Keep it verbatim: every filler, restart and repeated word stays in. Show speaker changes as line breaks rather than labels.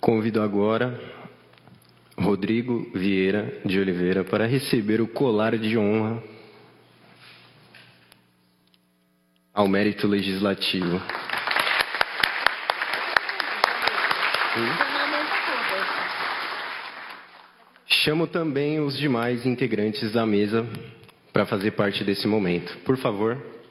Convido agora Rodrigo Vieira de Oliveira para receber o colar de honra ao mérito legislativo. Chamo também os demais integrantes da mesa para fazer parte desse momento. Por favor.